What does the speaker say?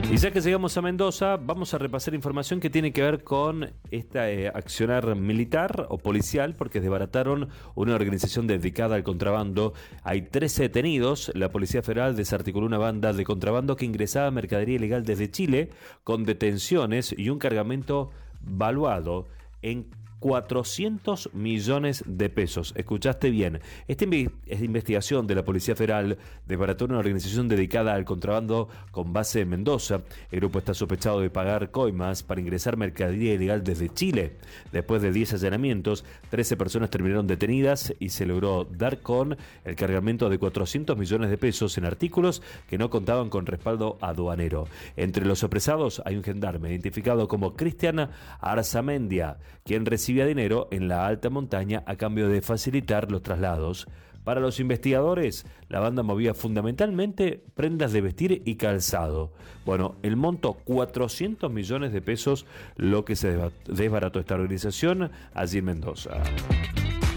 Y ya que llegamos a Mendoza, vamos a repasar información que tiene que ver con este accionar militar o policial, porque desbarataron una organización dedicada al contrabando. Hay 13 detenidos. La Policía Federal desarticuló una banda de contrabando que ingresaba mercadería ilegal desde Chile, con detenciones y un cargamento valuado en 400 millones de pesos. Escuchaste bien. Esta investigación de la Policía Federal desbarató una organización dedicada al contrabando con base en Mendoza. El grupo está sospechado de pagar coimas para ingresar mercadería ilegal desde Chile. Después de 10 allanamientos, 13 personas terminaron detenidas y se logró dar con el cargamento de 400 millones de pesos en artículos que no contaban con respaldo aduanero. Entre los apresados hay un gendarme identificado como Cristian Arzamendia, quien recibía dinero en la alta montaña a cambio de facilitar los traslados. Para los investigadores, la banda movía fundamentalmente prendas de vestir y calzado. Bueno, el monto 400 millones de pesos, lo que se desbarató esta organización allí en Mendoza.